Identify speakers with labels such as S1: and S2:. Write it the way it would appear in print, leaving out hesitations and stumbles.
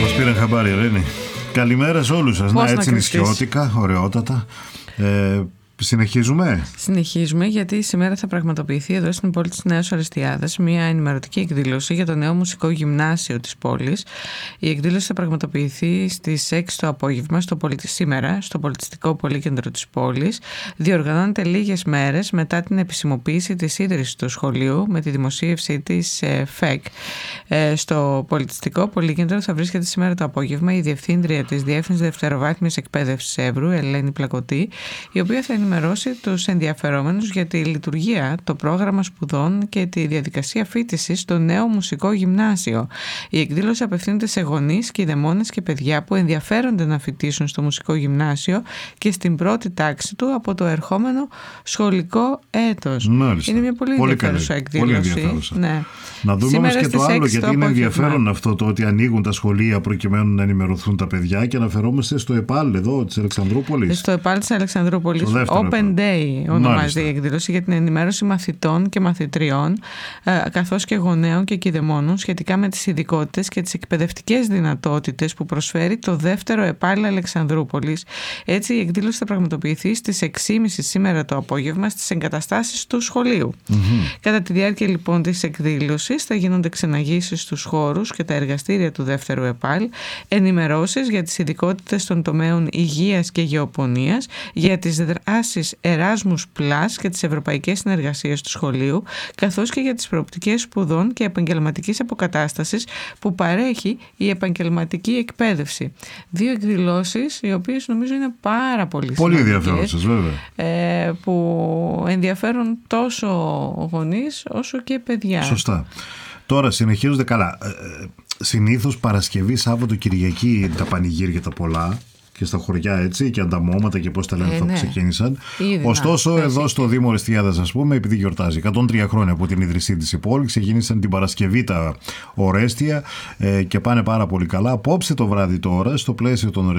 S1: Μας πήραν χαμπάρι, Ελένη. Καλημέρα σε όλους σας.
S2: Πώς
S1: να έτσι
S2: να
S1: νησιώτικα, ωραιότατα. Συνεχίζουμε
S2: γιατί σήμερα θα πραγματοποιηθεί εδώ στην πόλη της Νέας Ορεστιάδας μια ενημερωτική εκδήλωση για το νέο μουσικό γυμνάσιο της πόλης. Η εκδήλωση θα πραγματοποιηθεί στις 6 το απόγευμα σήμερα στο πολιτιστικό πολύκεντρο της πόλης. Διοργανώνεται λίγες μέρες μετά την επισημοποίηση της ίδρυσης του σχολείου με τη δημοσίευση της ΦΕΚ. Στο πολιτιστικό πολύκεντρο θα βρίσκεται σήμερα το απόγευμα η διευθύντρια της Διεύθυνσης Δευτεροβάθμιας Εκπαίδευσης Εύρου, Ελένη Πλακωτή, η οποία θα ενημερώσει τους ενδιαφερόμενους για τη λειτουργία, το πρόγραμμα σπουδών και τη διαδικασία φοιτησης στο νέο μουσικό γυμνάσιο. Η εκδήλωση απευθύνεται σε γονείς, κηδεμόνες και παιδιά που ενδιαφέρονται να φοιτήσουν στο μουσικό γυμνάσιο και στην πρώτη τάξη του από το ερχόμενο σχολικό έτος.
S1: Μάλιστα.
S2: Είναι μια πολύ ενδιαφέρουσα εκδήλωση. Ναι.
S1: Να δούμε όμως και το άλλο, γιατί είναι ενδιαφέρον αυτό το ότι ανοίγουν τα σχολεία προκειμένου να ενημερωθούν τα παιδιά, και αναφερόμαστε στο ΕΠΑΛ εδώ της Αλεξανδρούπολης.
S2: Στο ΕΠΑΛ της Αλεξανδρούπολης. Open Day ονομάζεται η εκδήλωση, για την ενημέρωση μαθητών και μαθητριών, καθώς και γονέων και κηδεμόνων σχετικά με τις ειδικότητες και τις εκπαιδευτικές δυνατότητες που προσφέρει το δεύτερο ΕΠΑΛ Αλεξανδρούπολης. Έτσι, η εκδήλωση θα πραγματοποιηθεί στις 6:30 σήμερα το απόγευμα στις εγκαταστάσεις του σχολείου. Κατά τη διάρκεια λοιπόν της εκδήλωσης θα γίνονται ξεναγήσεις στους χώρους και τα εργαστήρια του δεύτερου ΕΠΑΛ, ενημερώσεις για τις ειδικότητες των τομέων υγείας και γεωπονίας, για τις δράσεις Erasmus Plus και τις ευρωπαϊκές συνεργασίες του σχολείου, καθώς και για τις προοπτικές σπουδών και επαγγελματικής αποκατάστασης που παρέχει η επαγγελματική εκπαίδευση. Δύο εκδηλώσεις οι οποίες νομίζω είναι πάρα πολύ
S1: ενδιαφέρουσες, βέβαια,
S2: που ενδιαφέρουν τόσο γονείς όσο και παιδιά.
S1: Σωστά. Τώρα συνεχίζονται καλά. Συνήθως Παρασκευή, Σάββατο, Κυριακή τα πανηγύρια τα πολλά και στα χωριά, έτσι, και ανταμώματα και πώς τα λένε, θα ξεκίνησαν. Ωστόσο, εδώ στο Δήμο Ορεστιάδας, ας πούμε, επειδή γιορτάζει 103 χρόνια από την ίδρυσή της η πόλη, ξεκίνησαν την Παρασκευή τα Ορέστια και πάνε πάρα πολύ καλά. Απόψε το βράδυ τώρα, στο πλαίσιο των